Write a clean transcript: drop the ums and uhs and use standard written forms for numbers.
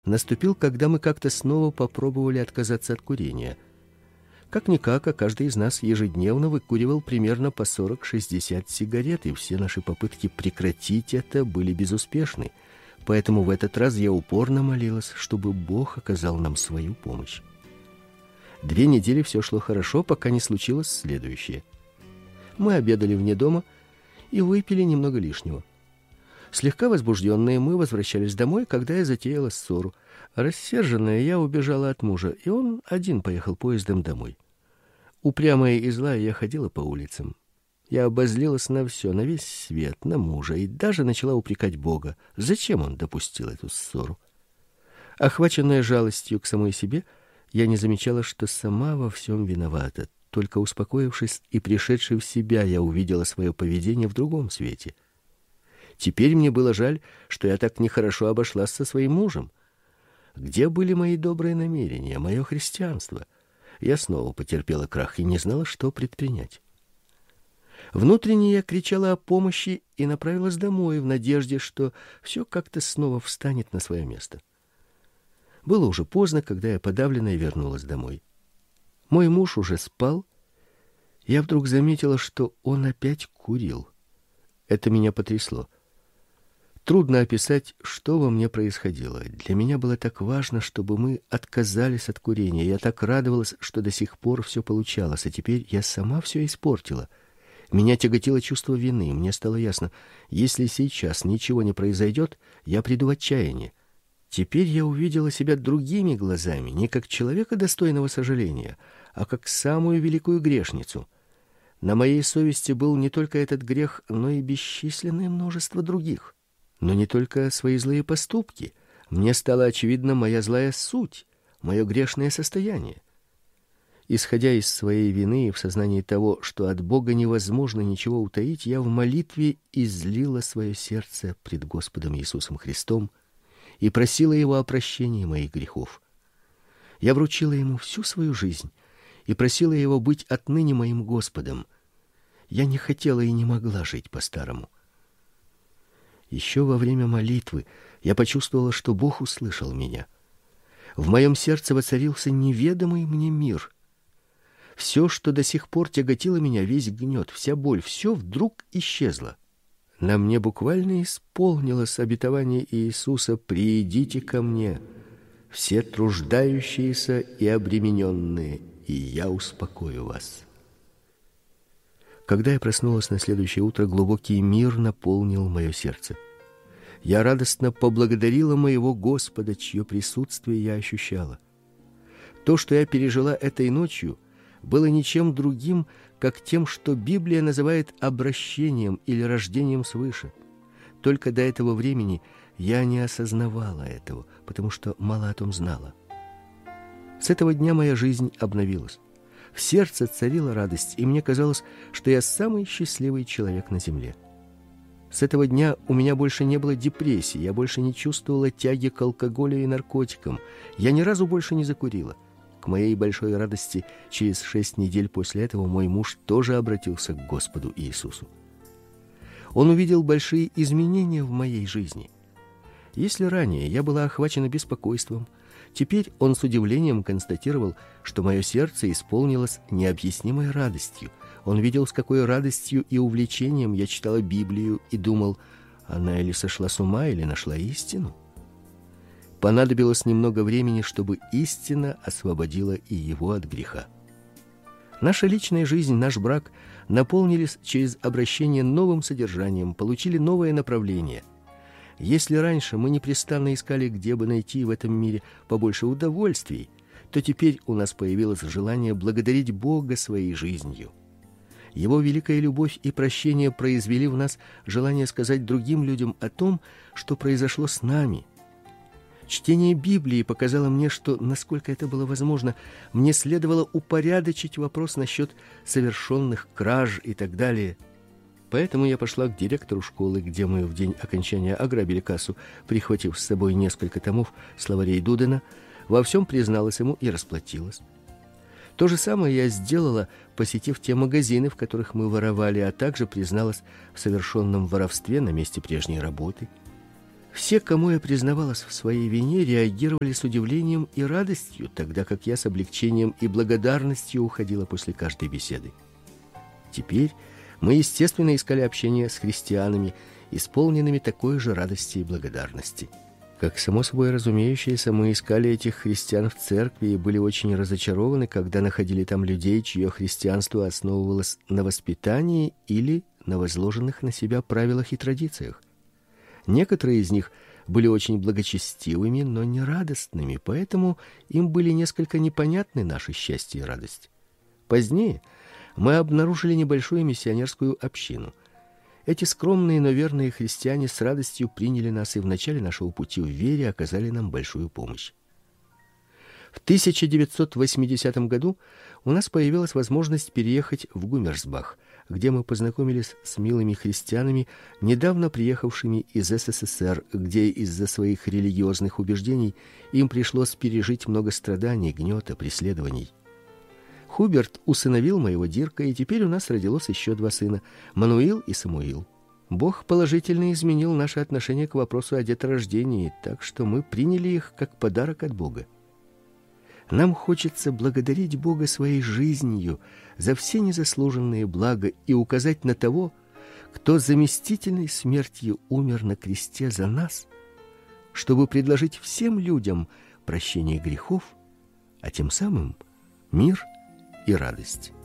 наступил, когда мы как-то снова попробовали отказаться от курения. Как-никак, а каждый из нас ежедневно выкуривал примерно по 40-60 сигарет, и все наши попытки прекратить это были безуспешны. Поэтому в этот раз я упорно молилась, чтобы Бог оказал нам свою помощь. 2 недели все шло хорошо, пока не случилось следующее. Мы обедали вне дома и выпили немного лишнего. Слегка возбужденные мы возвращались домой, когда я затеяла ссору. Рассерженная, я убежала от мужа, и он один поехал поездом домой. Упрямая и злая, я ходила по улицам. Я обозлилась на все, на весь свет, на мужа, и даже начала упрекать Бога. Зачем он допустил эту ссору? Охваченная жалостью к самой себе, я не замечала, что сама во всем виновата. Только успокоившись и пришедшей в себя, я увидела свое поведение в другом свете. Теперь мне было жаль, что я так нехорошо обошлась со своим мужем. Где были мои добрые намерения, мое христианство? Я снова потерпела крах и не знала, что предпринять. Внутренне я кричала о помощи и направилась домой в надежде, что все как-то снова встанет на свое место. Было уже поздно, когда я подавленная вернулась домой. Мой муж уже спал. Я вдруг заметила, что он опять курил. Это меня потрясло. Трудно описать, что во мне происходило. Для меня было так важно, чтобы мы отказались от курения. Я так радовалась, что до сих пор все получалось, а теперь я сама все испортила. Меня тяготило чувство вины. Мне стало ясно, если сейчас ничего не произойдет, я приду в отчаяние. Теперь я увидела себя другими глазами, не как человека, достойного сожаления, а как самую великую грешницу. На моей совести был не только этот грех, но и бесчисленное множество других. Но не только свои злые поступки. Мне стала очевидна моя злая суть, мое грешное состояние. Исходя из своей вины и в сознании того, что от Бога невозможно ничего утаить, я в молитве излила свое сердце пред Господом Иисусом Христом и просила Его о прощении моих грехов. Я вручила Ему всю свою жизнь и просила Его быть отныне моим Господом. Я не хотела и не могла жить по-старому. Еще во время молитвы я почувствовала, что Бог услышал меня. В моем сердце воцарился неведомый мне мир. Все, что до сих пор тяготило меня, весь гнет, вся боль, все вдруг исчезло. На мне буквально исполнилось обетование Иисуса: «Придите ко мне, все труждающиеся и обремененные, и я успокою вас». Когда я проснулась на следующее утро, глубокий мир наполнил мое сердце. Я радостно поблагодарила моего Господа, чье присутствие я ощущала. То, что я пережила этой ночью, было ничем другим, как тем, что Библия называет обращением или рождением свыше. Только до этого времени я не осознавала этого, потому что мало о том знала. С этого дня моя жизнь обновилась. В сердце царила радость, и мне казалось, что я самый счастливый человек на земле. С этого дня у меня больше не было депрессии, я больше не чувствовала тяги к алкоголю и наркотикам, я ни разу больше не закурила. К моей большой радости, через 6 недель после этого мой муж тоже обратился к Господу Иисусу. Он увидел большие изменения в моей жизни. Если ранее я была охвачена беспокойством, теперь он с удивлением констатировал, что мое сердце исполнилось необъяснимой радостью. Он видел, с какой радостью и увлечением я читала Библию и думал, она или сошла с ума, или нашла истину. Понадобилось немного времени, чтобы истина освободила и его от греха. Наша личная жизнь, наш брак наполнились через обращение новым содержанием, получили новое направление. Если раньше мы непрестанно искали, где бы найти в этом мире побольше удовольствий, то теперь у нас появилось желание благодарить Бога своей жизнью. Его великая любовь и прощение произвели в нас желание сказать другим людям о том, что произошло с нами. Чтение Библии показало мне, что, насколько это было возможно, мне следовало упорядочить вопрос насчет совершенных краж и так далее. Поэтому я пошла к директору школы, где мы в день окончания ограбили кассу, прихватив с собой несколько томов словарей Дудена, во всем призналась ему и расплатилась. То же самое я сделала, посетив те магазины, в которых мы воровали, а также призналась в совершенном воровстве на месте прежней работы. Все, кому я признавалась в своей вине, реагировали с удивлением и радостью, тогда как я с облегчением и благодарностью уходила после каждой беседы. Теперь мы, естественно, искали общение с христианами, исполненными такой же радости и благодарности. Как само собой разумеющееся, мы искали этих христиан в церкви и были очень разочарованы, когда находили там людей, чье христианство основывалось на воспитании или на возложенных на себя правилах и традициях. Некоторые из них были очень благочестивыми, но не радостными, поэтому им были несколько непонятны наше счастье и радость. Позднее мы обнаружили небольшую миссионерскую общину. Эти скромные, но верные христиане с радостью приняли нас и в начале нашего пути в вере оказали нам большую помощь. В 1980 году у нас появилась возможность переехать в Гумерсбах, где мы познакомились с милыми христианами, недавно приехавшими из СССР, где из-за своих религиозных убеждений им пришлось пережить много страданий, гнета, преследований. Хуберт усыновил моего Дирка, и теперь у нас родилось еще 2 сына – Мануил и Самуил. Бог положительно изменил наше отношение к вопросу о деторождении, так что мы приняли их как подарок от Бога. Нам хочется благодарить Бога своей жизнью за все незаслуженные блага и указать на того, кто заместительной смертью умер на кресте за нас, чтобы предложить всем людям прощение грехов, а тем самым мир и радость.